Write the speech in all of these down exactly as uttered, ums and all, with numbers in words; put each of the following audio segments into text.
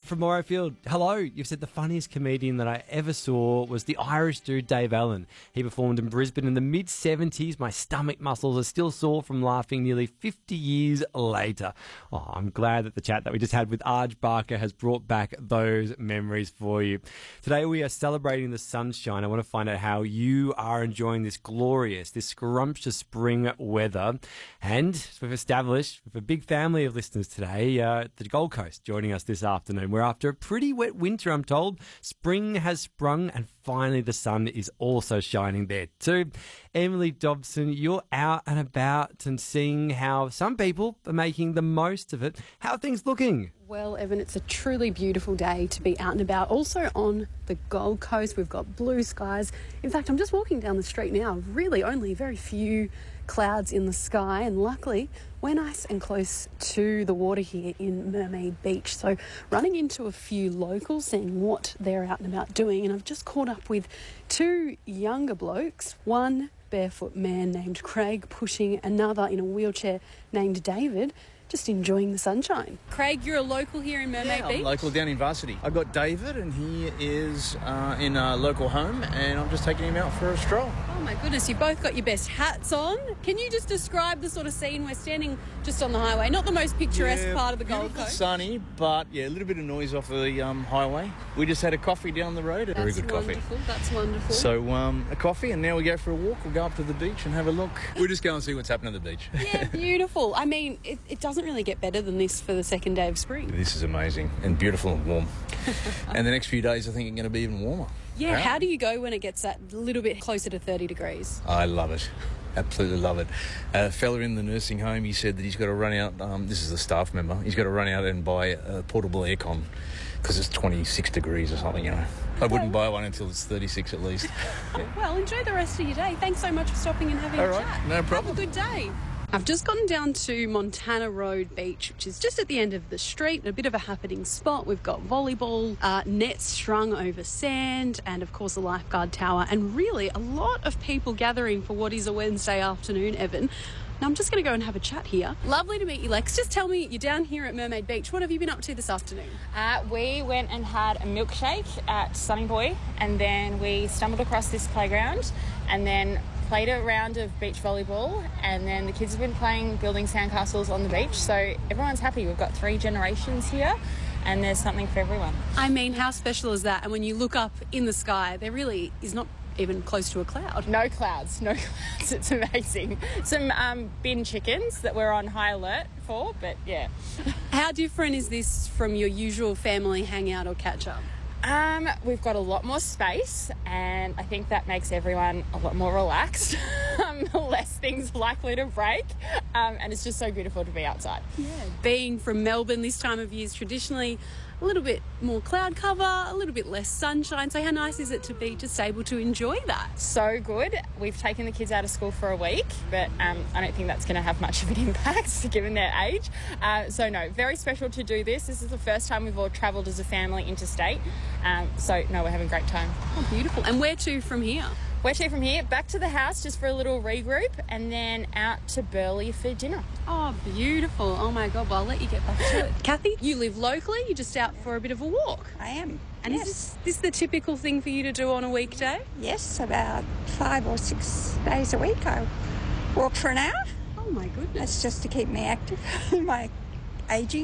from Morayfield. Hello. You've said the funniest comedian that I ever saw was the Irish dude Dave Allen. He performed in Brisbane in the mid-seventies. My stomach muscles are still sore from laughing nearly fifty years later. Oh, I'm glad that the chat that we just had with Arj Barker has brought back those memories for you. Today we are celebrating the sunshine. I want to find out how you are enjoying this glorious, this scrumptious spring weather. And we've established, with a big family of listeners today, uh, the Gold Coast joining us this afternoon. We're after a pretty wet winter, I'm told. Spring has sprung and finally the sun is also shining there too. Emily Dobson, you're out and about and seeing how some people are making the most of it. How are things looking? Well, Evan, it's a truly beautiful day to be out and about. Also on the Gold Coast, we've got blue skies. In fact, I'm just walking down the street now. Really only very few clouds in the sky, and luckily we're nice and close to the water here in Mermaid Beach. So running into a few locals, seeing what they're out and about doing, and I've just caught up with two younger blokes, one barefoot man named Craig pushing another in a wheelchair named David, just enjoying the sunshine. Craig, you're a local here in Mermaid yeah, Beach? I'm local down in Varsity. I've got David and he is uh, in a local home and I'm just taking him out for a stroll. Oh my goodness, you've both got your best hats on. Can you just describe the sort of scene? We're standing just on the highway, not the most picturesque yeah, part of the Gold Coast. Sunny, but yeah, a little bit of noise off the um, highway. We just had a coffee down the road, a That's very good wonderful. coffee. That's wonderful. So um, a coffee and now we go for a walk. We'll go up to the beach and have a look. We'll just go and see what's happening at the beach. Yeah, beautiful. I mean, it, it doesn't really get better than this for the second day of spring. This is amazing and beautiful and warm. And the next few days I think are going to be even warmer. Yeah, how do you go when it gets that little bit closer to thirty degrees? I love it. Absolutely love it. A fella in the nursing home, he said that he's got to run out, um, this is a staff member, he's got to run out and buy a portable aircon because it's twenty-six degrees or something, you know. I wouldn't buy one until it's thirty-six at least. Yeah. Well, enjoy the rest of your day. Thanks so much for stopping and having All a right, chat. no problem. Have a good day. I've just gotten down to Montana Road Beach, which is just at the end of the street, a bit of a happening spot. We've got volleyball, uh, nets strung over sand, and of course a lifeguard tower, and really a lot of people gathering for what is a Wednesday afternoon, Evan. Now I'm just going to go and have a chat here. Lovely to meet you, Lex. Just tell me, you're down here at Mermaid Beach. What have you been up to this afternoon? Uh, we went and had a milkshake at Sunny Boy, and then we stumbled across this playground and then played a round of beach volleyball, and then the kids have been playing building sandcastles on the beach, so everyone's happy. We've got three generations here and there's something for everyone. I mean, how special is that? And when you look up in the sky, there really is not even close to a cloud. No clouds, no clouds. It's amazing. Some um, bin chickens that we're on high alert for, but yeah. How different is this from your usual family hangout or catch-up? Um, we've got a lot more space, and I think that makes everyone a lot more relaxed. um, less things likely to break, um, and it's just so beautiful to be outside. Yeah. Being from Melbourne this time of year is traditionally a little bit more cloud cover, a little bit less sunshine. So how nice is it to be just able to enjoy that? So good. We've taken the kids out of school for a week, but um, I don't think that's going to have much of an impact given their age. Uh, so no, very special to do this. This is the first time we've all travelled as a family interstate. Um, so no, we're having a great time. Oh, beautiful. And where to from here? Where to from here? Back to the house just for a little regroup, and then out to Burleigh for dinner. Oh, beautiful. Oh my God, well, I'll let you get back to it. Kathy, you live locally, you're just out for a bit of a walk. I am. And yes. is this, this the typical thing for you to do on a weekday? Yes, about five or six days a week I walk for an hour. Oh my goodness. That's just to keep me active, my ageing.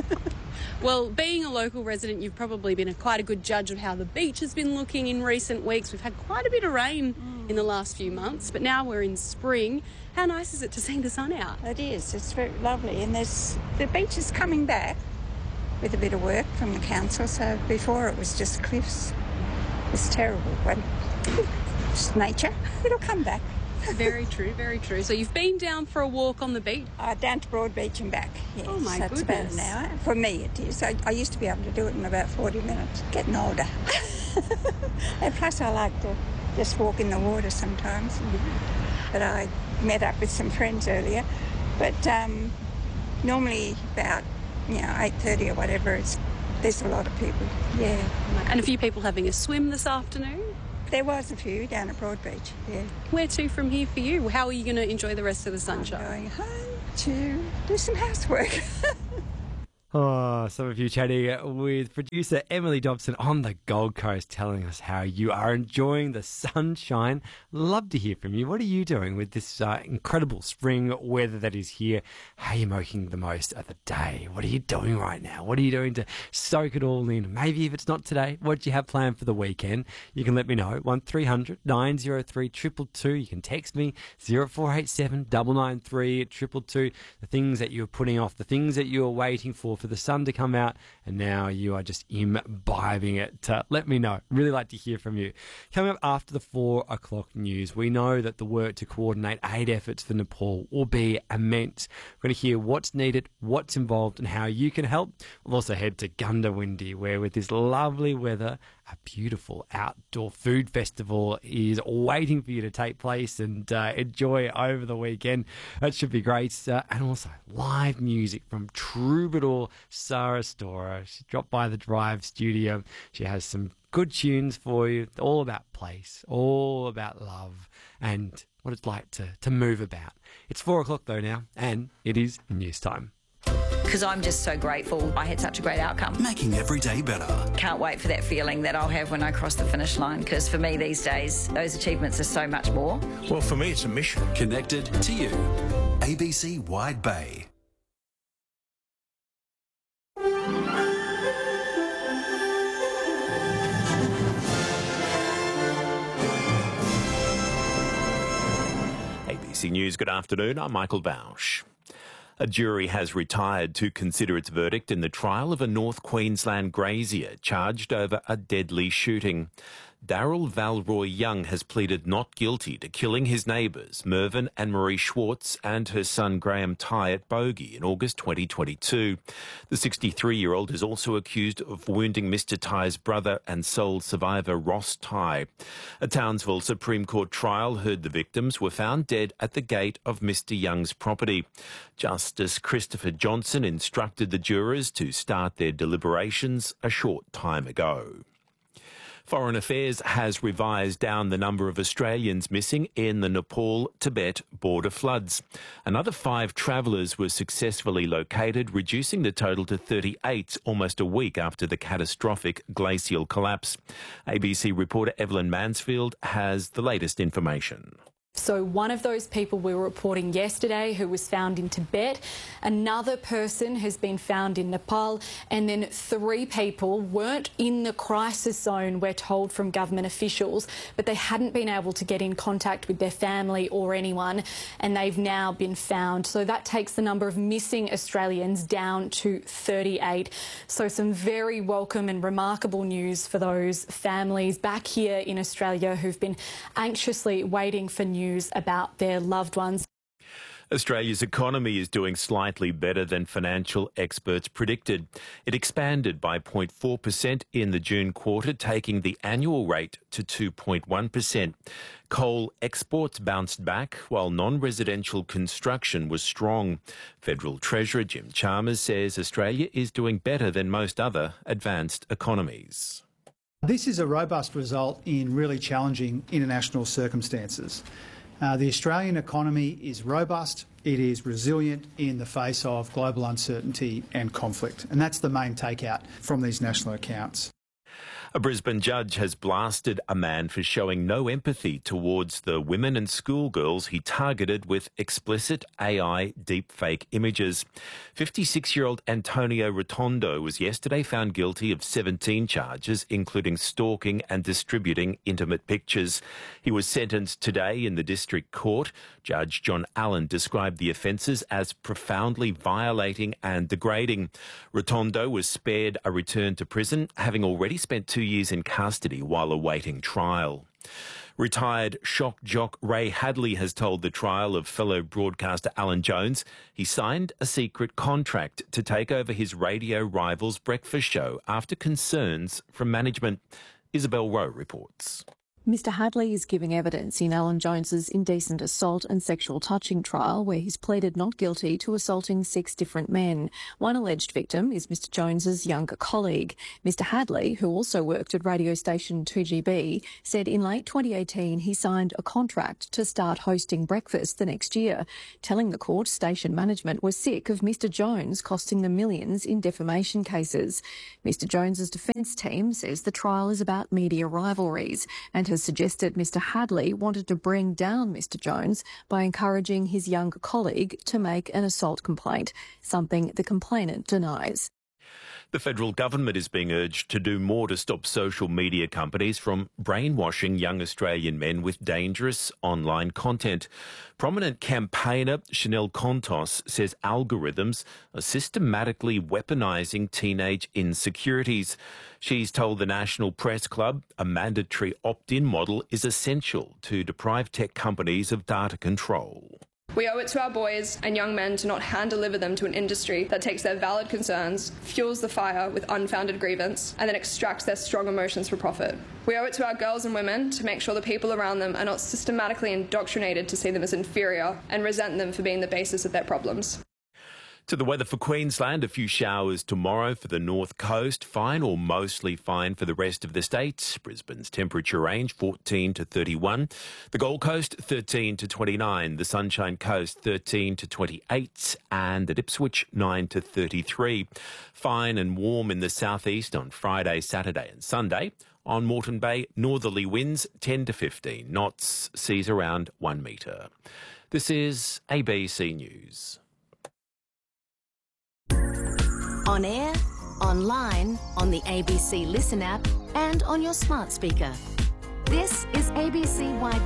Well, being a local resident, you've probably been a, quite a good judge of how the beach has been looking in recent weeks. We've had quite a bit of rain mm. in the last few months, but now we're in spring. How nice is it to see the sun out? It is. It's very lovely. And there's the beach is coming back with a bit of work from the council. So before it was just cliffs. It's terrible, but it's nature. It'll come back. Very true, very true. So you've been down for a walk on the beach? Uh, down to Broad Beach and back, yes. Oh my That's goodness. about an hour. For me it is. I, I used to be able to do it in about forty minutes. Getting older. And plus I like to just walk in the water sometimes. But I met up with some friends earlier. But um, normally about, you know, eight thirty or whatever, it's, there's a lot of people, yeah. And a few people having a swim this afternoon? There was a few down at Broad Beach, yeah. Where to from here for you? How are you going to enjoy the rest of the sunshine? I'm going home to do some housework. Oh, some of you chatting with producer Emily Dobson on the Gold Coast, telling us how you are enjoying the sunshine. Love to hear from you. What are you doing with this uh, incredible spring weather that is here? How are you making the most of the day? What are you doing right now? What are you doing to soak it all in? Maybe if it's not today, what do you have planned for the weekend? You can let me know. one three hundred nine oh three two two two. You can text me zero four eight seven nine nine three two two two. The things that you're putting off, the things that you're waiting for, for the sun to come out, and now you are just imbibing it. Uh, let me know. Really like to hear from you. Coming up after the four o'clock news, we know that the work to coordinate aid efforts for Nepal will be immense. We're going to hear what's needed, what's involved, and how you can help. We'll also head to Gundawindi, where with this lovely weather, a beautiful outdoor food festival is waiting for you to take place and uh, enjoy over the weekend. That should be great. Uh, and also live music from Troubadour Sarah Storer. She dropped by the Drive studio. She has some good tunes for you, all about place, all about love, and what it's like to, to move about. It's four o'clock though now, and it is news time. Because I'm just so grateful I had such a great outcome. Making every day better. Can't wait for that feeling that I'll have when I cross the finish line, because for me these days, those achievements are so much more. Well, for me, it's a mission. Connected to you. A B C Wide Bay. A B C News, good afternoon. I'm Michael Bausch. A jury has retired to consider its verdict in the trial of a North Queensland grazier charged over a deadly shooting. Daryl Valroy Young has pleaded not guilty to killing his neighbours, Mervyn and Marie Schwartz, and her son Graham Tighe at Bogey in August twenty twenty-two. The sixty-three-year-old is also accused of wounding Mister Tighe's brother and sole survivor Ross Tighe. A Townsville Supreme Court trial heard the victims were found dead at the gate of Mister Young's property. Justice Christopher Johnson instructed the jurors to start their deliberations a short time ago. Foreign Affairs has revised down the number of Australians missing in the Nepal-Tibet border floods. Another five travellers were successfully located, reducing the total to thirty-eight almost a week after the catastrophic glacial collapse. A B C reporter Evelyn Mansfield has the latest information. So one of those people we were reporting yesterday who was found in Tibet, another person has been found in Nepal, and then three people weren't in the crisis zone, we're told from government officials, but they hadn't been able to get in contact with their family or anyone, and they've now been found. So that takes the number of missing Australians down to thirty-eight. So some very welcome and remarkable news for those families back here in Australia who've been anxiously waiting for news about their loved ones. Australia's economy is doing slightly better than financial experts predicted. It expanded by zero point four percent in the June quarter, taking the annual rate to two point one percent. Coal exports bounced back, while non-residential construction was strong. Federal Treasurer Jim Chalmers says Australia is doing better than most other advanced economies. This is a robust result in really challenging international circumstances. Uh, the Australian economy is robust, it is resilient in the face of global uncertainty and conflict, and that's the main takeout from these national accounts. A Brisbane judge has blasted a man for showing no empathy towards the women and schoolgirls he targeted with explicit A I deepfake images. fifty-six-year-old Antonio Rotondo was yesterday found guilty of seventeen charges, including stalking and distributing intimate pictures. He was sentenced today in the District Court. Judge John Allen described the offences as profoundly violating and degrading. Rotondo was spared a return to prison, having already spent two years in custody while awaiting trial. Retired shock jock Ray Hadley has told the trial of fellow broadcaster Alan Jones he signed a secret contract to take over his radio rival's breakfast show after concerns from management. Isabel Rowe reports. Mister Hadley is giving evidence in Alan Jones's indecent assault and sexual touching trial, where he's pleaded not guilty to assaulting six different men. One alleged victim is Mister Jones's younger colleague. Mister Hadley, who also worked at radio station two G B, said in late twenty eighteen he signed a contract to start hosting breakfast the next year, telling the court station management was sick of Mister Jones costing them millions in defamation cases. Mister Jones's defence team says the trial is about media rivalries and has suggested Mister Hadley wanted to bring down Mister Jones by encouraging his younger colleague to make an assault complaint, something the complainant denies. The federal government is being urged to do more to stop social media companies from brainwashing young Australian men with dangerous online content. Prominent campaigner Chanel Contos says algorithms are systematically weaponising teenage insecurities. She's told the National Press Club a mandatory opt-in model is essential to deprive tech companies of data control. We owe it to our boys and young men to not hand-deliver them to an industry that takes their valid concerns, fuels the fire with unfounded grievance, and then extracts their strong emotions for profit. We owe it to our girls and women to make sure the people around them are not systematically indoctrinated to see them as inferior and resent them for being the basis of their problems. To the weather for Queensland, a few showers tomorrow for the north coast, fine or mostly fine for the rest of the state. Brisbane's temperature range fourteen to thirty-one, the Gold Coast thirteen to twenty-nine, the Sunshine Coast thirteen to twenty-eight, and at Ipswich nine to thirty-three. Fine and warm in the southeast on Friday, Saturday and Sunday. On Moreton Bay, northerly winds ten to fifteen knots, seas around one metre. This is A B C News. On air, online, on the A B C Listen app and on your smart speaker. This is A B C Wide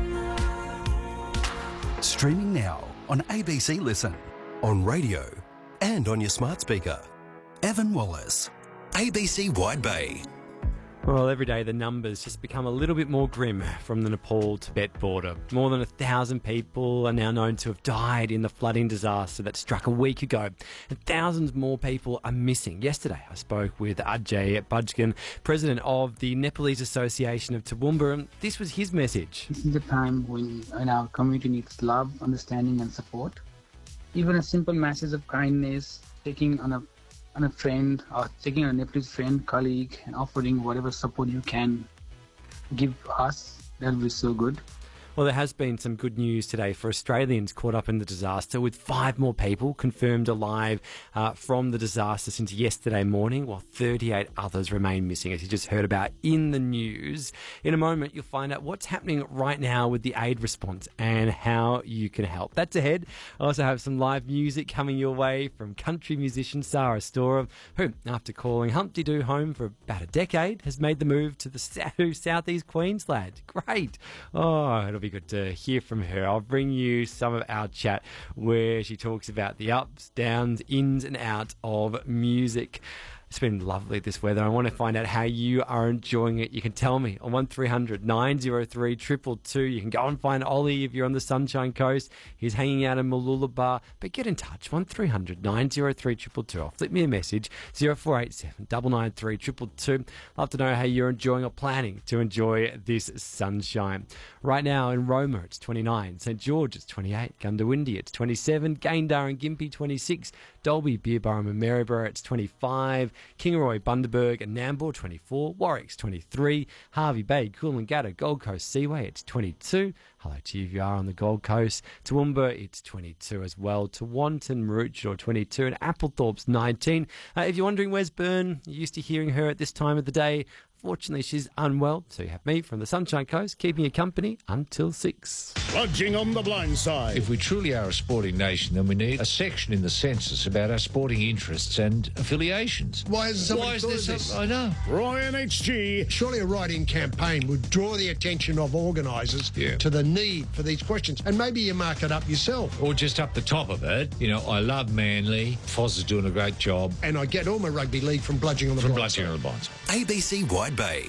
Bay. Streaming now on A B C Listen, on radio and on your smart speaker. Evan Wallace, A B C Wide Bay. Well, every day the numbers just become a little bit more grim from the Nepal-Tibet border. More than a thousand people are now known to have died in the flooding disaster that struck a week ago, and thousands more people are missing. Yesterday, I spoke with Ajay Bajgan, president of the Nepalese Association of Toowoomba, and this was his message. This is the time when, when our community needs love, understanding and support. Even a simple message of kindness, taking on a on a friend or taking a Nepalese friend, colleague, and offering whatever support you can give us, that will be so good. Well, there has been some good news today for Australians caught up in the disaster, with five more people confirmed alive uh, from the disaster since yesterday morning, while thirty-eight others remain missing, as you just heard about in the news. In a moment, you'll find out what's happening right now with the aid response and how you can help. That's ahead. I also have some live music coming your way from country musician Sarah Storer, who, after calling Humpty Doo home for about a decade, has made the move to the southeast Queensland. Great. Oh, it'll be good to hear from her. I'll bring you some of our chat where she talks about the ups, downs, ins and outs of music. It's been lovely, this weather. I want to find out how you are enjoying it. You can tell me on one three hundred nine oh three two two two. You can go and find Ollie if you're on the Sunshine Coast. He's hanging out in Mooloolaba. But get in touch, one three hundred nine oh three two two two. Or flip me a message, zero four eight seven nine nine three two two two. Love to know how you're enjoying or planning to enjoy this sunshine. Right now in Roma, it's twenty-nine. St George, it's twenty-eight. Gundawindi, it's twenty-seven. Gayndah and Gympie, twenty-six. Dalby, Beerburrum and Maryborough, it's twenty-five. Kingaroy, Bundaberg and Nambour, twenty-four. Warwick's twenty-three. Harvey Bay, Coolangatta, Gold Coast Seaway, it's twenty-two. Hello to you if you are on the Gold Coast. Toowoomba, it's twenty-two as well. Tewantin, Maroochydore, twenty-two. And Applethorpe's nineteen. Uh, if you're wondering where's Bern, you're used to hearing her at this time of the day. Fortunately, she's unwell, so you have me from the Sunshine Coast keeping you company until six. Bludging on the blind side. If we truly are a sporting nation, then we need a section in the census about our sporting interests and affiliations. Why is there Why is there this? some, I know. Ryan H G. Surely a write-in campaign would draw the attention of organisers yeah. to the need for these questions, and maybe you mark it up yourself. Or just up the top of it, you know, I love Manly, Foz is doing a great job. And I get all my rugby league from Bludging on the from blind Bludging side. on the blind side. A B C Wide Bay.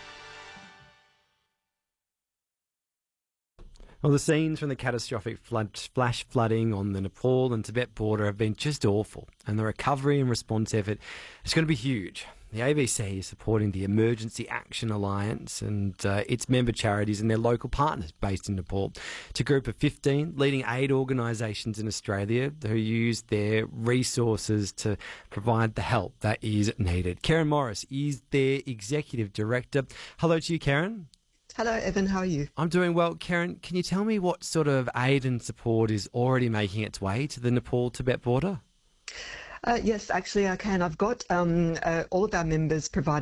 Well, the scenes from the catastrophic flood, flash flooding on the Nepal and Tibet border have been just awful, and the recovery and response effort is going to be huge. The A B C is supporting the Emergency Action Alliance and uh, its member charities and their local partners based in Nepal. It's a group of fifteen leading aid organisations in Australia who use their resources to provide the help that is needed. Karen Morris is their Executive Director. Hello to you, Karen. Hello, Evan. How are you? I'm doing well. Karen, can you tell me what sort of aid and support is already making its way to the Nepal-Tibet border? Uh, yes, actually I can. I've got um, uh, all of our members providing